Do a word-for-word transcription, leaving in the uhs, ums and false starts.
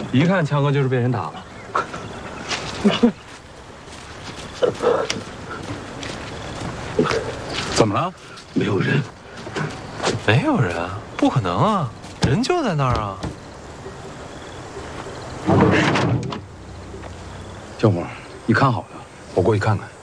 一看强哥就是被人打了。 怎么了？ 没有人。 没有人？不可能啊，人就在那儿啊。 小伙，你看好他，我过去看看。